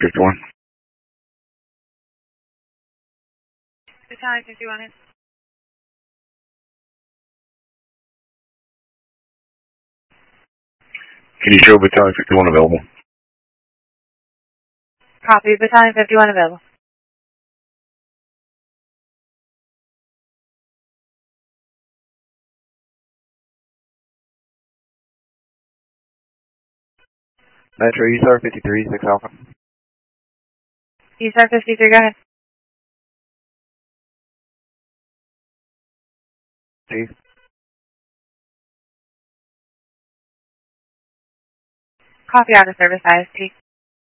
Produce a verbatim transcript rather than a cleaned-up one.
fifty-one. Battalion fifty-one is. Can you show Battalion fifty-one available? Copy, Battalion fifty-one available. Metro, U S A R fifty-three, six Alpha. U S A R fifty-three, go ahead. Chief. Copy out of service I S T.